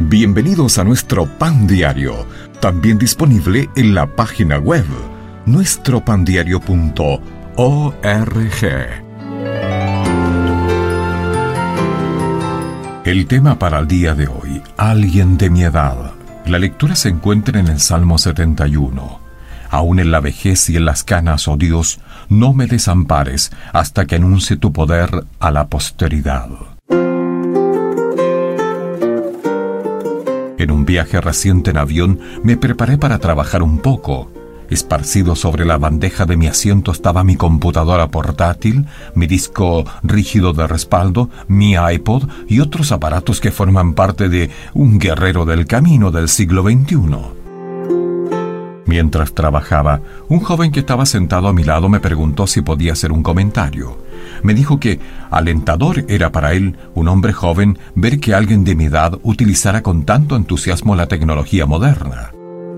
Bienvenidos a nuestro Pan Diario, también disponible en la página web nuestropandiario.org. El tema para el día de hoy, alguien de mi edad. La lectura se encuentra en el Salmo 71. Aún en la vejez y en las canas, oh Dios, no me desampares hasta que anuncie tu poder a la posteridad. En un viaje reciente en avión me preparé para trabajar un poco. Esparcido sobre la bandeja de mi asiento estaba mi computadora portátil, mi disco rígido de respaldo, mi iPod y otros aparatos que forman parte de un guerrero del camino del siglo XXI. Mientras trabajaba, un joven que estaba sentado a mi lado me preguntó si podía hacer un comentario. Me dijo que alentador era para él, un hombre joven, ver que alguien de mi edad utilizara con tanto entusiasmo la tecnología moderna.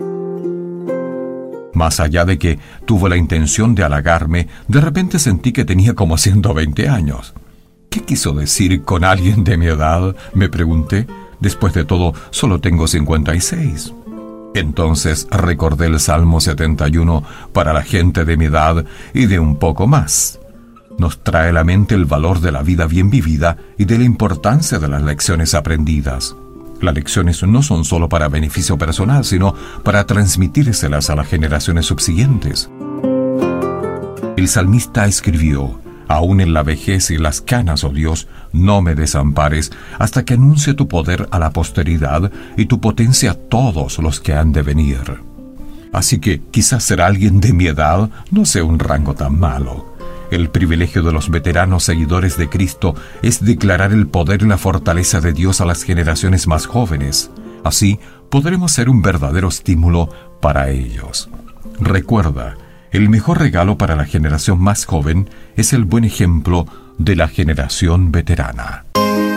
Más allá de que tuvo la intención de halagarme, de repente sentí que tenía como 120 años. ¿Qué quiso decir con alguien de mi edad?, me pregunté. Después de todo, solo tengo 56. Entonces recordé el Salmo 71 para la gente de mi edad y de un poco más. Nos trae a la mente el valor de la vida bien vivida y de la importancia de las lecciones aprendidas. Las lecciones no son solo para beneficio personal, sino para transmitírselas a las generaciones subsiguientes. El salmista escribió: aún en la vejez y las canas, oh Dios, no me desampares hasta que anuncie tu poder a la posteridad y tu potencia a todos los que han de venir. Así que quizás ser alguien de mi edad no sea un rango tan malo. El privilegio de los veteranos seguidores de Cristo es declarar el poder y la fortaleza de Dios a las generaciones más jóvenes. Así podremos ser un verdadero estímulo para ellos. Recuerda, el mejor regalo para la generación más joven es el buen ejemplo de la generación veterana.